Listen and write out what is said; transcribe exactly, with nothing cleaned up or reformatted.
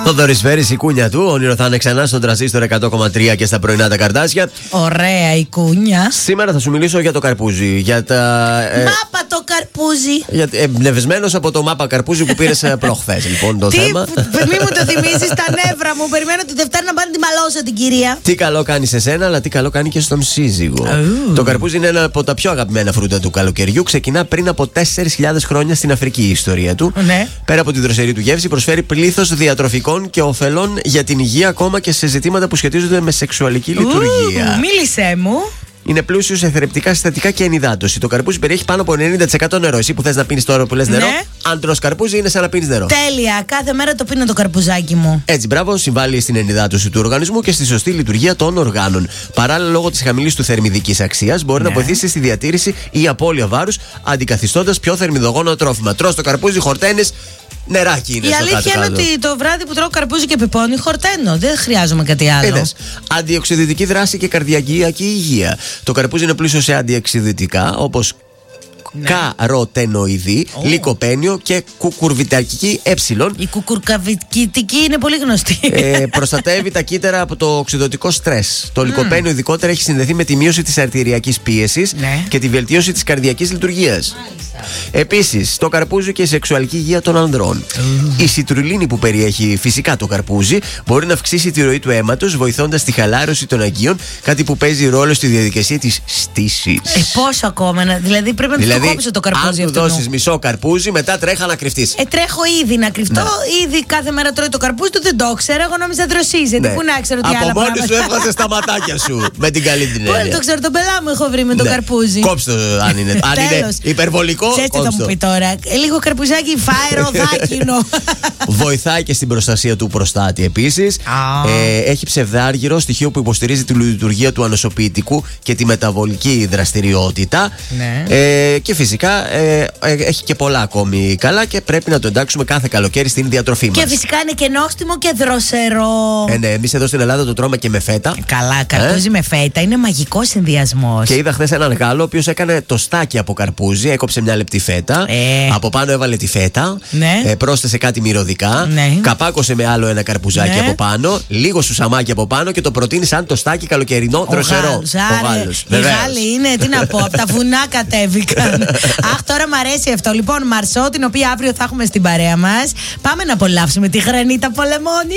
Το δωρησφαίρι η κούνια του. Όνειρο θα είναι ξανά στον τρανζίστορ εκατό κόμμα τρία και στα πρωινά τα καρτάσια. Ωραία η κούνια. Σήμερα θα σου μιλήσω για το καρπούζι. Για τα. Ε... Μάπα το καρπούζι. Εμπνευσμένο από το μάπα καρπούζι που πήρε προχθές. Λοιπόν, το τι, θέμα. Μη μου το θυμίσει στα νεύρα μου. Περιμένω τη Δευτέρα να πάνε τη μαλώσω την κυρία. Τι καλό κάνει σε σένα, αλλά τι καλό κάνει και στον σύζυγο. Oh. Το καρπούζι είναι ένα από τα πιο αγαπημένα φρούτα του καλοκαιριού. Ξεκινά πριν από τέσσερις χιλιάδες χρόνια στην Αφρική η ιστορία του. Ναι. Πέρα από τη δροσερή του γεύση, προσφέρει πλήθος διατροφικών και ωφελών για την υγεία, ακόμα και σε ζητήματα που σχετίζονται με σεξουαλική λειτουργία. Uh, μίλησέ μου. Είναι πλούσιο σε θρεπτικά συστατικά και ενυδάτωση. Το καρπούζι περιέχει πάνω από ενενήντα τοις εκατό νερό. Εσύ που θες να πίνεις τώρα που λες νερό, ναι. Αν τρως καρπούζι είναι σαν να πίνεις νερό. Τέλεια. Κάθε μέρα το πίνω το καρπουζάκι μου. Έτσι, μπράβο, συμβάλλει στην ενυδάτωση του οργανισμού και στη σωστή λειτουργία των οργάνων. Παράλληλα, λόγω της χαμηλής του θερμιδικής αξίας, μπορεί ναι. να βοηθήσει στη διατήρηση ή απώλεια βάρους, αντικαθιστώντας πιο θερμιδογόνο τρόφιμα. Τρως το καρπούζι, χορταίνεις. Νεράκι είναι. Η στο αλήθεια κάτω είναι κάτω. ότι το βράδυ που τρώω καρπούζι και πιπώνι, χορταίνω. Δεν χρειάζομαι κάτι άλλο. Είδες. Αντιοξυδυτική δράση και καρδιακή υγεία. Το καρπούζι είναι πλούσιο σε αντιοξυδυτικά, όπως ναι. καροτενοειδή, oh. λικοπένιο και κουκουρβιτακική ε. Η κουκουρκαβιτική είναι πολύ γνωστή. Ε, προστατεύει τα κύτταρα από το οξυδωτικό στρες. Το mm. λικοπένιο ειδικότερα έχει συνδεθεί με τη μείωση της αρτηριακής πίεσης ναι. και τη βελτίωση της καρδιακής λειτουργίας. Επίσης, το καρπούζι και η σεξουαλική υγεία των ανδρών. Mm. Η σιτρουλίνη που περιέχει φυσικά το καρπούζι μπορεί να αυξήσει τη ροή του αίματος, βοηθώντας τη χαλάρωση των αγκίων, κάτι που παίζει ρόλο στη διαδικασία της στήσης. Ε, πόσο ακόμα, να, δηλαδή πρέπει να δηλαδή, το κόψω το καρπούζι. Αν του δώσεις μισό καρπούζι, μετά τρέχα να κρυφτείς. Ε, τρέχω ήδη να κρυφτώ. Ναι. Ήδη κάθε μέρα τρώει το καρπούζι του, δεν το ξέρω. Εγώ νόμιζα δροσίζεται. Ναι. Πού να ξέρω τι άλλο. Από μόνη σου έβγαζε τα ματάκια σου. Με την καλή την έννοια. Πού το ξέρω, τον πελά μου έχω βρει με το ναι. καρπούζι. Κόψτε το αν είναι, αν είναι υπερβολικό. Ξέρετε τι θα μου πει τώρα. Λίγο καρπουζάκι, φάερο, δάκινο. Βοηθάει και στην προστασία του προστάτη επίσης. Oh. Ε, έχει ψευδάργυρο, στοιχείο που υποστηρίζει τη λειτουργία του ανοσοποιητικού και τη μεταβολική δραστηριότητα. Ναι. Ε, και φυσικά ε, έχει και πολλά ακόμη καλά και πρέπει να το εντάξουμε κάθε καλοκαίρι στην διατροφή μας. Και φυσικά είναι και νόστιμο και δροσερό. Ε, ναι, εμείς εδώ στην Ελλάδα το τρώμε και με φέτα. Καλά, καρπούζι ε? με φέτα είναι μαγικός συνδυασμός. Και είδα χθες έναν Γάλλο ο οποίος έκανε το στάκι από καρπούζι, έκοψε μια λεπτή φέτα. Ε. Από πάνω έβαλε τη φέτα, ναι. ε, πρόσθεσε κάτι μυρωδικά, ναι. καπάκωσε με άλλο ένα καρπουζάκι ναι. από πάνω, λίγο σουσαμάκι από πάνω και το προτείνει σαν το στάκι καλοκαιρινό δροσερό. Ο Γάλλος. Οι Γάλλοι είναι, τι να πω, από τα βουνά κατέβηκαν. Αχ, τώρα μ' αρέσει αυτό. Λοιπόν, Μαρσό, την οποία αύριο θα έχουμε στην παρέα μας. Πάμε να απολαύσουμε τη Γρανίτα Πολεμόνη.